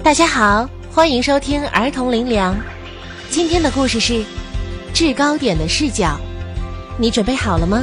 大家好，欢迎收听儿童灵粮。今天的故事是制高点的视角，你准备好了吗？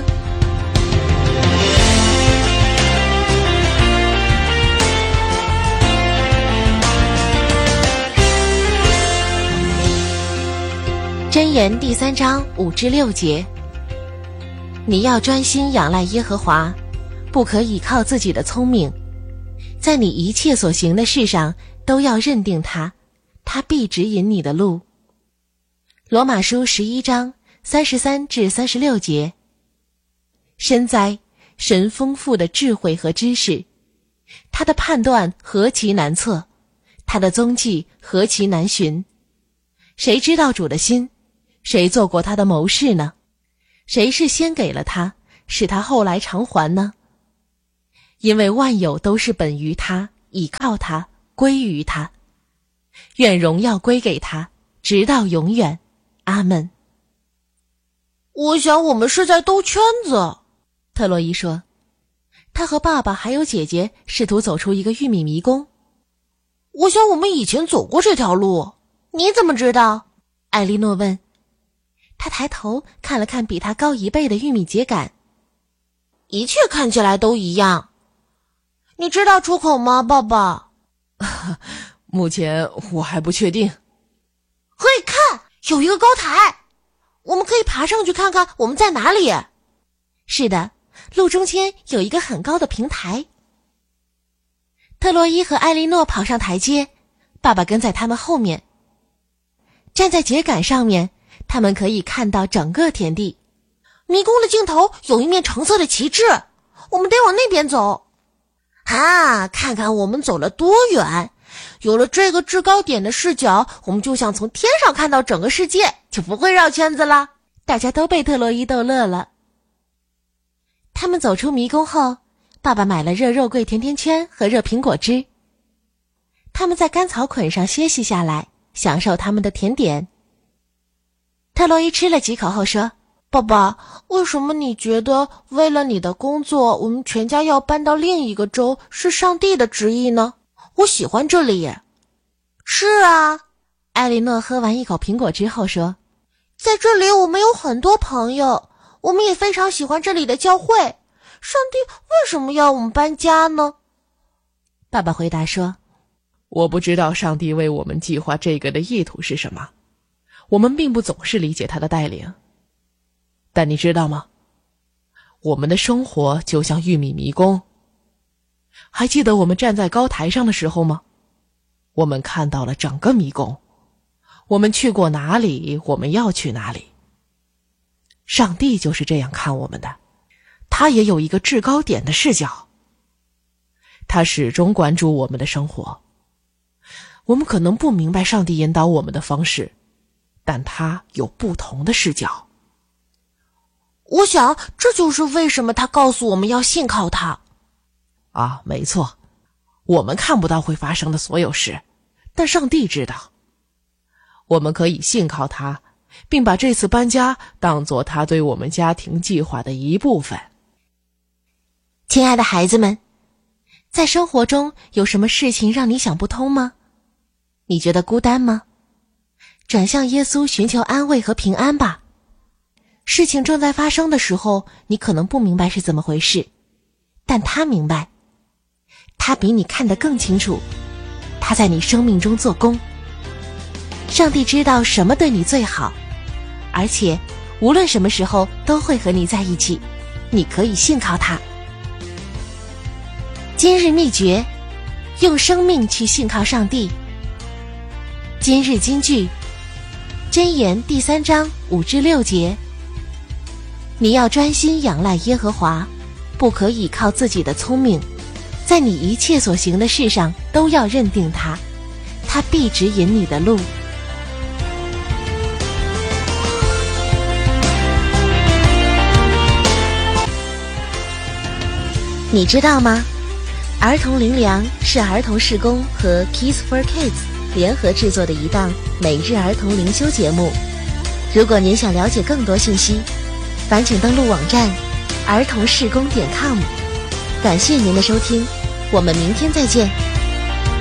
箴言第3章5至6节，你要专心仰赖耶和华，不可倚靠自己的聪明，在你一切所行的事上都要认定他，他必指引你的路。罗马书11章33至36节，深哉，神丰富的智慧和知识，他的判断何其难测，他的踪迹何其难寻。谁知道主的心？谁做过他的谋士呢？谁是先给了他，使他后来偿还呢？因为万有都是本于他，倚靠他，归于他。愿荣耀归给他，直到永远。阿们。 我想我们是在兜圈子， 特洛伊说。他和爸爸还有姐姐试图走出一个玉米迷宫。 我想我们以前走过这条路。 你怎么知道？艾莉诺问。他抬头看了看比他高1倍的玉米秸秆。 一切看起来都一样。你知道出口吗，爸爸？ 目前我还不确定。 嘿，看，有一个高台，我们可以爬上去看看我们在哪里。 是的，路中间有一个很高的平台。特洛伊和艾莉诺跑上台阶，爸爸跟在他们后面。站在秸秆上面，他们可以看到整个田地。 迷宫的尽头有一面橙色的旗帜，我们得往那边走。看看我们走了多远。有了这个制高点的视角，我们就像从天上看到整个世界，就不会绕圈子了。 大家都被特洛伊逗乐了。他们走出迷宫后，爸爸买了热肉桂甜甜圈和热苹果汁。他们在干草捆上歇息下来，享受他们的甜点。特洛伊吃了几口后说， 爸爸，为什么你觉得为了你的工作，我们全家要搬到另一个州是上帝的旨意呢？我喜欢这里。是啊， 艾莉诺喝完一口苹果汁后说， 在这里我们有很多朋友，我们也非常喜欢这里的教会。上帝为什么要我们搬家呢？ 爸爸回答说， 我不知道上帝为我们计划这个的意图是什么，我们并不总是理解他的带领。但你知道吗？我们的生活就像玉米迷宫。还记得我们站在高台上的时候吗？我们看到了整个迷宫。我们去过哪里，我们要去哪里。上帝就是这样看我们的，他也有一个制高点的视角。他始终关注我们的生活。我们可能不明白上帝引导我们的方式，但他有不同的视角。 我想这就是为什么他告诉我们要信靠他。 没错，我们看不到会发生的所有事，但上帝知道。我们可以信靠他，并把这次搬家当作他对我们家庭计划的一部分。 亲爱的孩子们，在生活中有什么事情让你想不通吗？你觉得孤单吗？转向耶稣寻求安慰和平安吧。事情正在发生的时候，你可能不明白是怎么回事，但他明白，他比你看得更清楚，他在你生命中做工。上帝知道什么对你最好，而且无论什么时候都会和你在一起，你可以信靠他。今日秘诀，用生命去信靠上帝。今日金句，箴言第3章5至6节，你要专心仰赖耶和华，不可倚靠自己的聪明，在你一切所行的事上都要认定他，他必指引你的路。你知道吗？儿童灵粮是儿童事工和 Kids for Kids 联合制作的一档每日儿童灵修节目。如果您想了解更多信息，烦请登录网站儿童事工.com。感谢您的收听，我们明天再见。